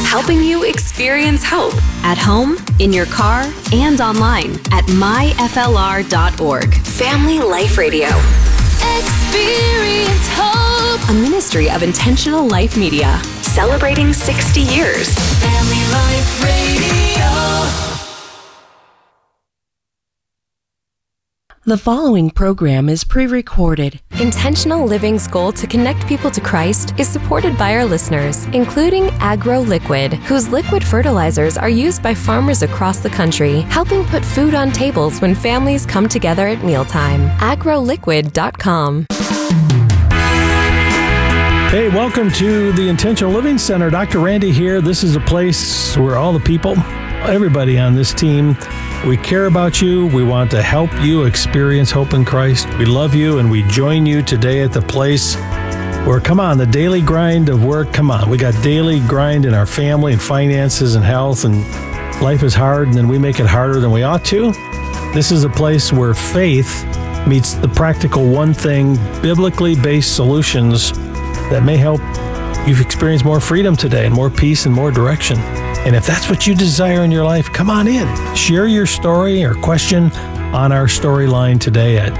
helping you experience hope at home, in your car, and online at myflr.org. Family Life Radio. Experience hope. A ministry of Intentional Life Media, celebrating 60 years. Family Life Radio. The following program is pre-recorded. Intentional Living's goal to connect people to Christ is supported by our listeners, including Agro Liquid, whose liquid fertilizers are used by farmers across the country, helping put food on tables when families come together at mealtime. agroliquid.com. Hey, welcome to the Intentional Living Center. Dr. Randy here. This is a place where all the people, everybody on this team, we care about you. We want to help you experience hope in Christ. We love you, and we join you today at the place where, come on, the daily grind of work, come on. We got daily grind in our family and finances and health, and life is hard, and then we make it harder than we ought to. This is a place where faith meets the practical one thing, biblically based solutions that may help you experience more freedom today and more peace and more direction. And if that's what you desire in your life, come on in. Share your story or question on our storyline today at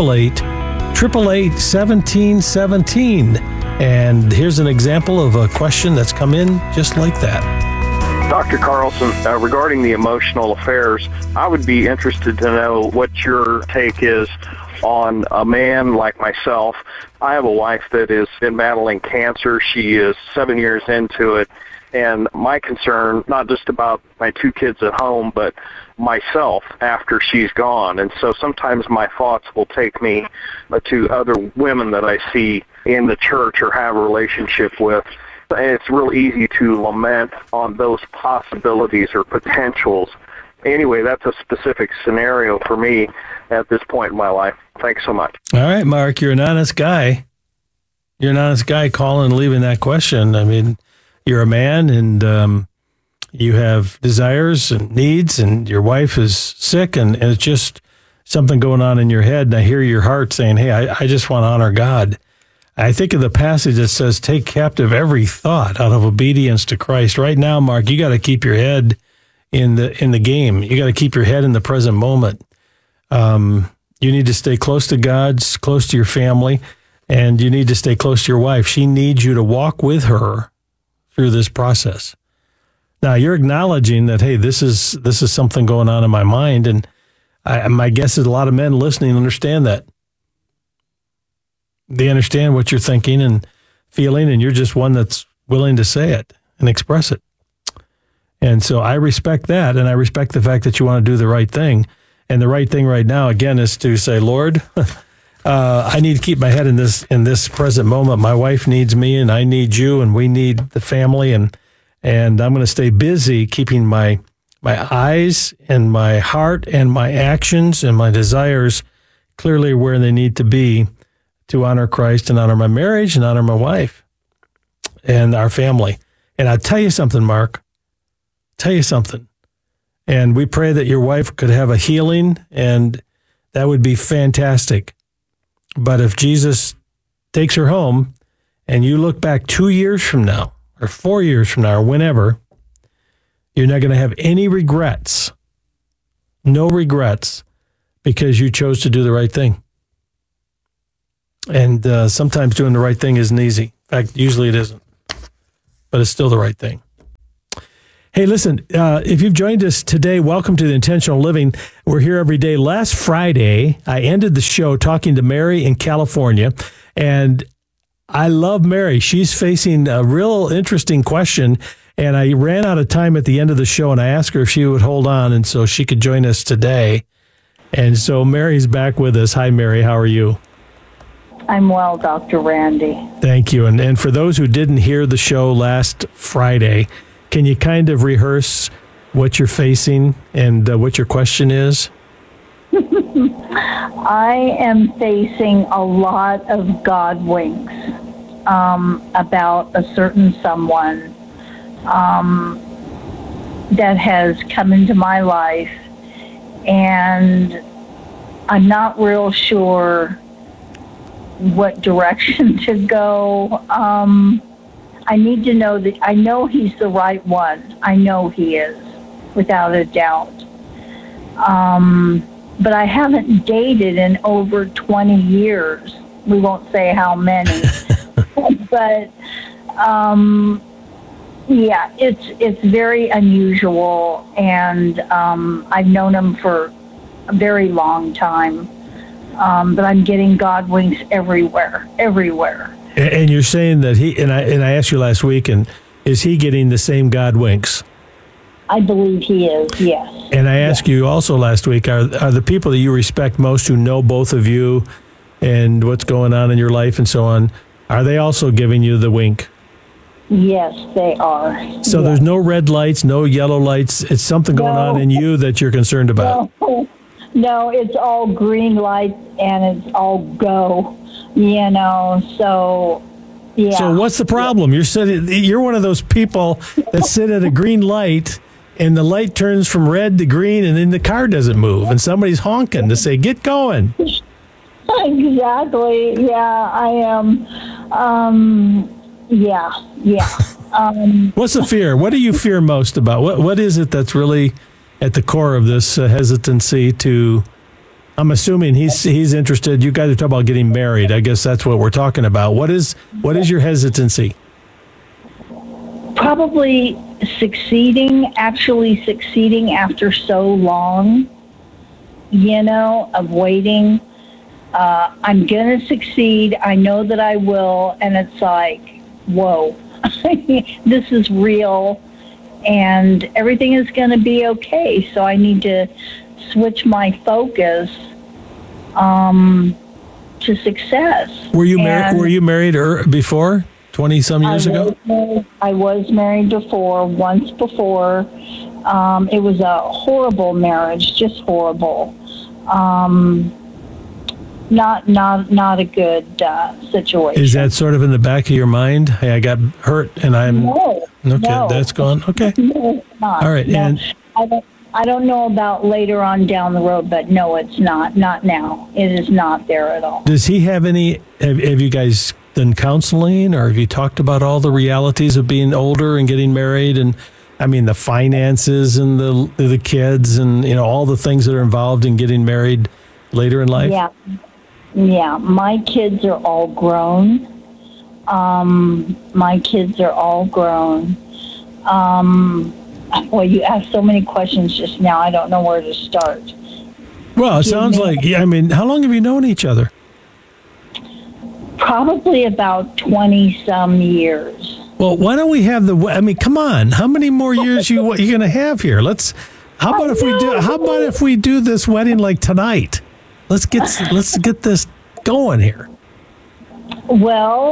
888-888-1717. And here's an example of a question that's come in just like that. Dr. Carlson, regarding the emotional affairs, I would be interested to know what your take is on a man like myself. I have a wife that has been battling cancer. She is 7 years into it. And my concern, not just about my two kids at home, but myself after she's gone. And so sometimes my thoughts will take me to other women that I see in the church or have a relationship with. And it's real easy to lament on those possibilities or potentials. Anyway, that's a specific scenario for me at this point in my life. Thanks so much. All right, Mark, you're an honest guy. You're an honest guy calling and leaving that question. I mean, you're a man, and you have desires and needs, and your wife is sick, and it's just something going on in your head. And I hear your heart saying, hey, I just want to honor God. I think of the passage that says, take captive every thought out of obedience to Christ. Right now, Mark, you got to keep your head in the game. You got to keep your head in the present moment. You need to stay close to God, close to your family, and you need to stay close to your wife. She needs you to walk with her through this process. Now, you're acknowledging that, hey, this is something going on in my mind, and my guess is a lot of men listening understand that. They understand what you're thinking and feeling, and you're just one that's willing to say it and express it. And so I respect that, and I respect the fact that you want to do the right thing. And the right thing right now, again, is to say, Lord, I need to keep my head in this present moment. My wife needs me, and I need you, and we need the family, and I'm going to stay busy keeping my eyes and my heart and my actions and my desires clearly where they need to be to honor Christ and honor my marriage and honor my wife and our family. And I'll tell you something, Mark. Tell you something. And we pray that your wife could have a healing, and that would be fantastic. But if Jesus takes her home and you look back 2 years from now or 4 years from now or whenever, you're not going to have any regrets, no regrets, because you chose to do the right thing. And sometimes doing the right thing isn't easy. In fact, usually it isn't, but it's still the right thing. Hey, listen, if you've joined us today, welcome to the Intentional Living. We're here every day. Last Friday, I ended the show talking to Mary in California, and I love Mary. She's facing a real interesting question, and I ran out of time at the end of the show, and I asked her if she would hold on, and so she could join us today. And so Mary's back with us. Hi, Mary. How are you? I'm well, Dr. Randy. Thank you. And for those who didn't hear the show last Friday, can you kind of rehearse what you're facing and what your question is? I am facing a lot of God winks about a certain someone that has come into my life, and I'm not real sure what direction to go. I need to know that I know he's the right one. I know he is, without a doubt. But I haven't dated in over 20 years. We won't say how many. But, yeah, it's very unusual, and I've known him for a very long time. But I'm getting God winks everywhere. And you're saying that he, and I asked you last week, and is he getting the same God winks? I believe he is, yes. And I asked you also last week, are the people that you respect most, who know both of you and what's going on in your life and so on, are they also giving you the wink? Yes, they are. So there's no red lights, no yellow lights. It's something going on in you that you're concerned about. No, it's all green lights and it's all go, so, yeah. So what's the problem? You're one of those people that sit at a green light and the light turns from red to green and then the car doesn't move and somebody's honking to say, get going. Exactly. Yeah, I am. Yeah. What's the fear? What do you fear most about? What is it that's really at the core of this hesitancy to? I'm assuming he's interested. You guys are talking about getting married. I guess that's what we're talking about. What is your hesitancy? Probably actually succeeding after so long, of waiting. I'm going to succeed. I know that I will. And it's like, whoa, this is real and everything is going to be okay. So I need to switch my focus to success. Were you married before, 20-some years ago? I was married once before. It was a horrible marriage, just horrible. Not a good situation. Is that sort of in the back of your mind? Hey, I got hurt and I'm... No. That's gone. Okay. No, it's not. All right. No. And I don't know about later on down the road, but no, it's not. Not now. It is not there at all. Does he have any... Have you guys done counseling, or have you talked about all the realities of being older and getting married, and the finances and the kids and all the things that are involved in getting married later in life? Yeah. My kids are all grown. Well, you asked so many questions just now. I don't know where to start. Well, it sounds like, how long have you known each other? Probably about 20-some years. Well, why don't we have come on. How many more years you going to have here? How about if we do this wedding like tonight? Let's get this going here. Well,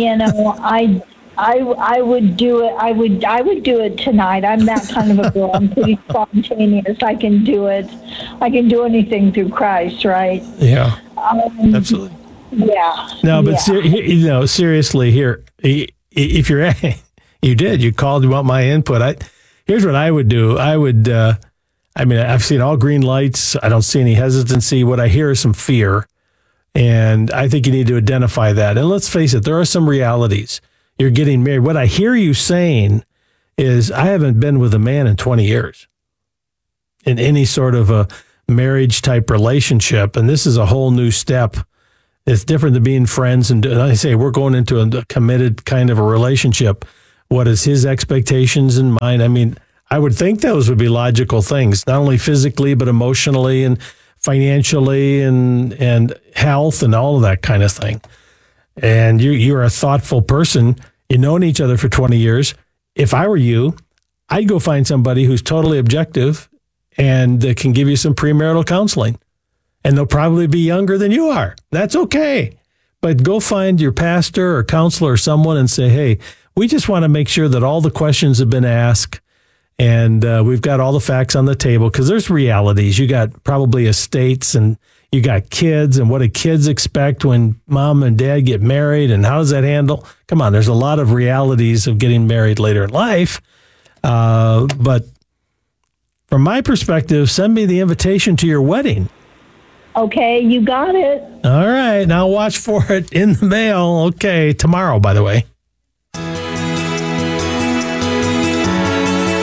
I would do it. I would do it tonight. I'm that kind of a girl. I'm pretty spontaneous. I can do it. I can do anything through Christ, right? Yeah. Absolutely. Yeah. No, but seriously, here, if you're, you called, you want my input. Here's what I would do. I would, I've seen all green lights. I don't see any hesitancy. What I hear is some fear. And I think you need to identify that. And let's face it, there are some realities. You're getting married. What I hear you saying is, I haven't been with a man in 20 years in any sort of a marriage type relationship. And this is a whole new step. It's different than being friends. And I say, we're going into a committed kind of a relationship. What is his expectations and mine? I would think those would be logical things, not only physically, but emotionally and financially and health and all of that kind of thing. And you're a thoughtful person. You've known each other for 20 years. If I were you, I'd go find somebody who's totally objective and can give you some premarital counseling. And they'll probably be younger than you are. That's okay. But go find your pastor or counselor or someone and say, hey, we just want to make sure that all the questions have been asked and we've got all the facts on the table, because there's realities. You got probably estates and you got kids, and what do kids expect when mom and dad get married, and how does that handle? Come on, there's a lot of realities of getting married later in life. But from my perspective, send me the invitation to your wedding. Okay, you got it. All right, now watch for it in the mail. Okay, tomorrow, by the way.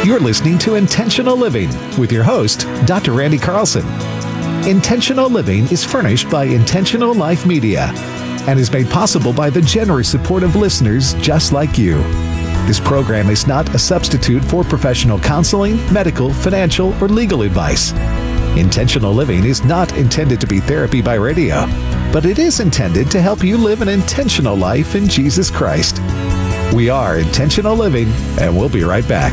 You're listening to Intentional Living with your host, Dr. Randy Carlson. Intentional Living is furnished by Intentional Life Media and is made possible by the generous support of listeners just like you. This program is not a substitute for professional counseling, medical, financial, or legal advice. Intentional Living is not intended to be therapy by radio, but it is intended to help you live an intentional life in Jesus Christ. We are Intentional Living, and we'll be right back.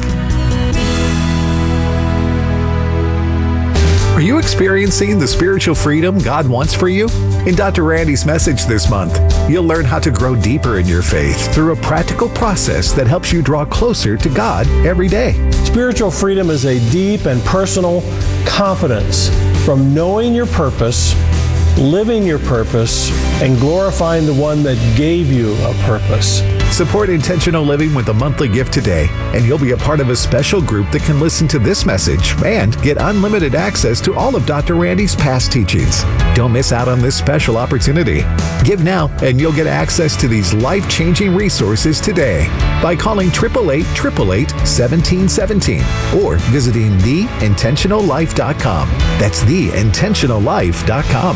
Are you experiencing the spiritual freedom God wants for you? In Dr. Randy's message this month, you'll learn how to grow deeper in your faith through a practical process that helps you draw closer to God every day. Spiritual freedom is a deep and personal confidence from knowing your purpose, living your purpose, and glorifying the one that gave you a purpose. Support Intentional Living with a monthly gift today, and you'll be a part of a special group that can listen to this message and get unlimited access to all of Dr. Randy's past teachings. Don't miss out on this special opportunity. Give now, and you'll get access to these life-changing resources today by calling 888-888-1717 or visiting theintentionallife.com. That's theintentionallife.com.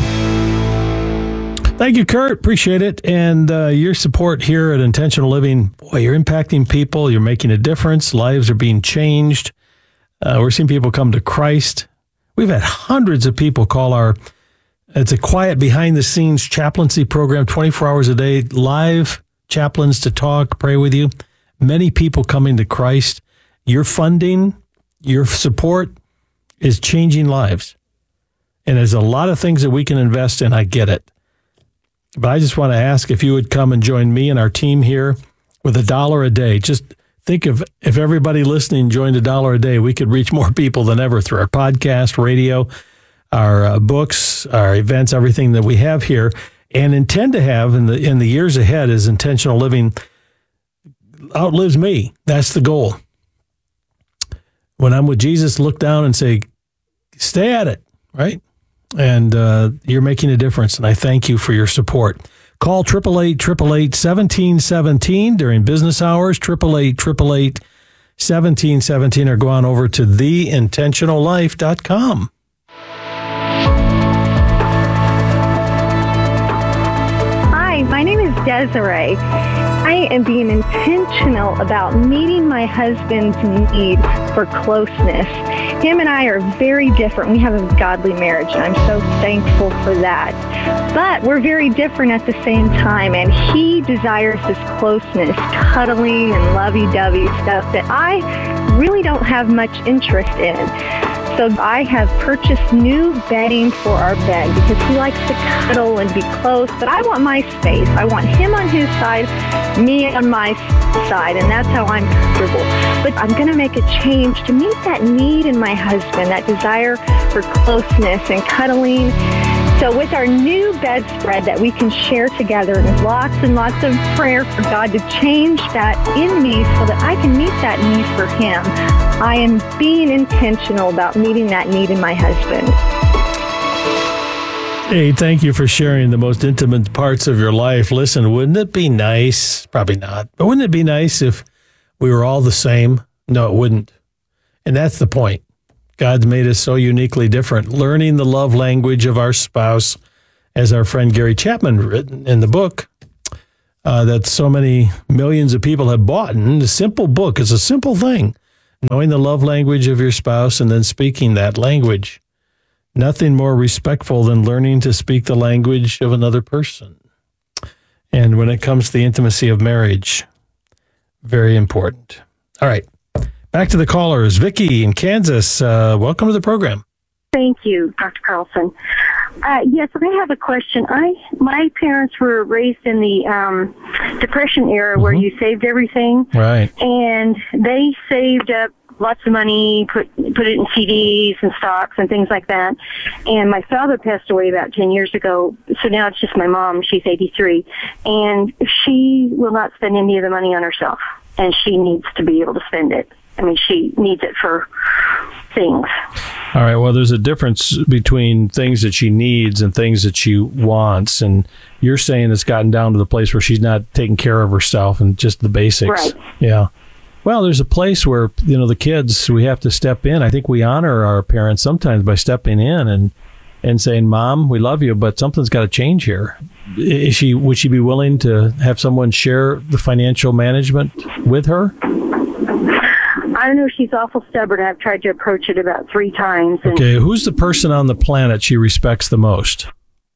Thank you, Kurt. Appreciate it. And your support here at Intentional Living, boy, you're impacting people. You're making a difference. Lives are being changed. We're seeing people come to Christ. We've had hundreds of people call it's a quiet behind-the-scenes chaplaincy program, 24 hours a day, live chaplains to talk, pray with you. Many people coming to Christ. Your funding, your support is changing lives. And there's a lot of things that we can invest in. I get it. But I just want to ask if you would come and join me and our team here with $1 a day. Just think of if everybody listening joined $1 a day, we could reach more people than ever through our podcast, radio, our books, our events, everything that we have here, and intend to have in the years ahead as Intentional Living outlives me. That's the goal. When I'm with Jesus, look down and say, stay at it, right? And you're making a difference, and I thank you for your support. Call 888-888-1717 during business hours, 888-888-1717, or go on over to theintentionallife.com. Hi, my name is Desiree. I am being intentional about meeting my husband's need for closeness. Him and I are very different. We have a godly marriage, and I'm so thankful for that. But we're very different at the same time, and he desires this closeness, cuddling and lovey-dovey stuff that I really don't have much interest in. So I have purchased new bedding for our bed because he likes to cuddle and be close, but I want my space. I want him on his side, me on my side, and that's how I'm comfortable. But I'm going to make a change to meet that need in my husband, that desire for closeness and cuddling. So with our new bedspread that we can share together, and lots of prayer for God to change that in me so that I can meet that need for him, I am being intentional about meeting that need in my husband. Hey, thank you for sharing the most intimate parts of your life. Listen, wouldn't it be nice? Probably not. But wouldn't it be nice if we were all the same? No, it wouldn't. And that's the point. God's made us so uniquely different. Learning the love language of our spouse, as our friend Gary Chapman written in the book that so many millions of people have bought. And the simple book is a simple thing. Knowing the love language of your spouse and then speaking that language. Nothing more respectful than learning to speak the language of another person. And when it comes to the intimacy of marriage, very important. All right. Back to the callers. Vicki in Kansas, welcome to the program. Thank you, Dr. Carlson. Yes, I have a question. My parents were raised in the Depression era where you saved everything. Right. And they saved up lots of money, put it in CDs and stocks and things like that. And my father passed away about 10 years ago, so now it's just my mom. She's 83. And she will not spend any of the money on herself, and she needs to be able to spend it. I mean, she needs it for things. All right. Well, there's a difference between things that she needs and things that she wants. And you're saying it's gotten down to the place where she's not taking care of herself and just the basics. Right. Yeah. Well, there's a place where, the kids, we have to step in. I think we honor our parents sometimes by stepping in and saying, Mom, we love you, but something's got to change here. Would she be willing to have someone share the financial management with her? I don't know. She's awful stubborn. I've tried to approach it about 3 times. Okay, who's the person on the planet she respects the most?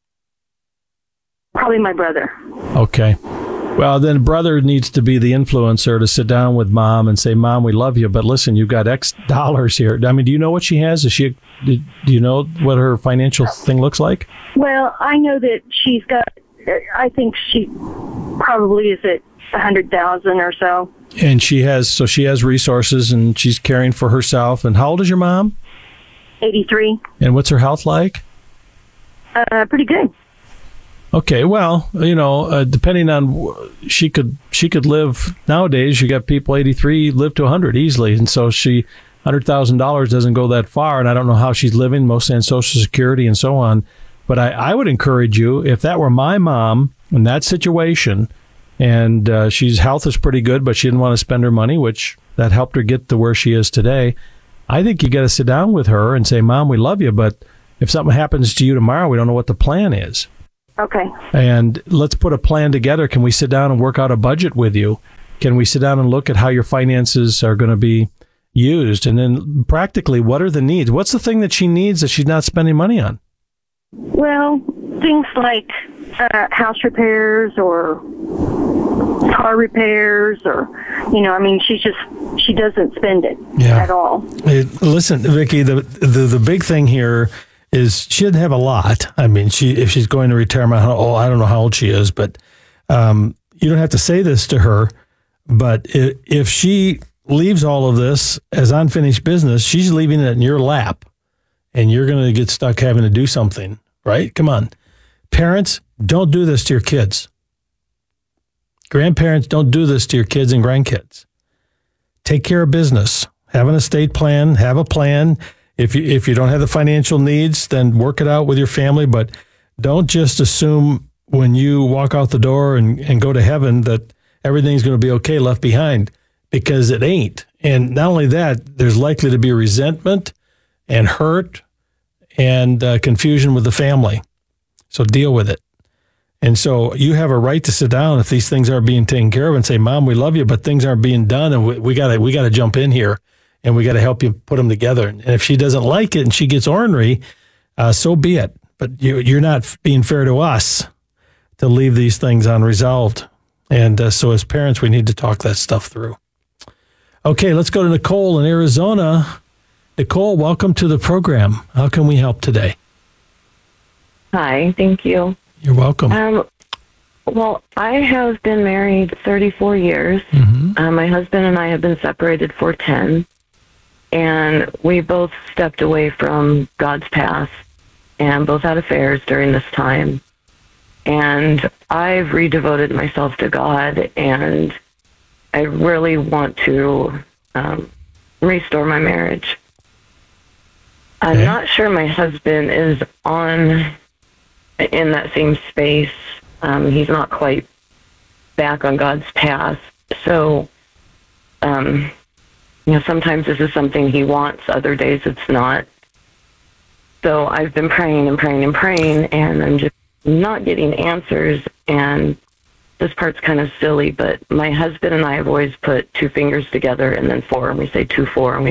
Probably my brother. Okay. Well, then brother needs to be the influencer to sit down with Mom and say, Mom, we love you, but listen, you've got X dollars here. I mean, do you know what she has? Do you know what her financial thing looks like? Well, I know that she's got, I think she probably is at 100,000 or so. And she has resources and she's caring for herself. And how old is your mom? 83. And what's her health like? Pretty good. Okay, well, depending on she could live nowadays. You got people 83 live to 100 easily, and so $100,000 doesn't go that far. And I don't know how she's living, mostly on Social Security and so on. But I would encourage you, if that were my mom in that situation, and she's health is pretty good, but she didn't want to spend her money, which that helped her get to where she is today. I think you got to sit down with her and say, Mom, we love you, but if something happens to you tomorrow, we don't know what the plan is. Okay. And let's put a plan together. Can we sit down and work out a budget with you? Can we sit down and look at how your finances are going to be used? And then practically, what are the needs? What's the thing that she needs that she's not spending money on? Well, things like house repairs or car repairs or, she doesn't spend it at all. Listen, Vicki, the big thing here is she didn't have a lot. I mean, if she's going to retirement, I don't know how old she is, but you don't have to say this to her. But if she leaves all of this as unfinished business, she's leaving it in your lap, and you're going to get stuck having to do something, right? Come on. Parents, don't do this to your kids. Grandparents, don't do this to your kids and grandkids. Take care of business. Have an estate plan. Have a plan. If you don't have the financial needs, then work it out with your family. But don't just assume when you walk out the door and go to heaven that everything's going to be okay left behind, because it ain't. And not only that, there's likely to be resentment and hurt and confusion with the family. So deal with it. And so you have a right to sit down if these things aren't being taken care of and say, Mom, we love you, but things aren't being done, and we got to jump in here. And we got to help you put them together. And if she doesn't like it and she gets ornery, so be it. But you're not being fair to us to leave these things unresolved. And so as parents, we need to talk that stuff through. Okay, let's go to Nicole in Arizona. Nicole, welcome to the program. How can we help today? Hi, thank you. You're welcome. Well, I have been married 34 years. Mm-hmm. My husband and I have been separated for 10. And we both stepped away from God's path and both had affairs during this time. And I've redevoted myself to God, and I really want to restore my marriage. I'm not sure my husband is in that same space. He's not quite back on God's path. So, sometimes this is something he wants, other days it's not. So I've been praying and praying and praying, and I'm just not getting answers. And this part's kind of silly, but my husband and I have always put 2 fingers together and then 4, and we say 2, 4, and we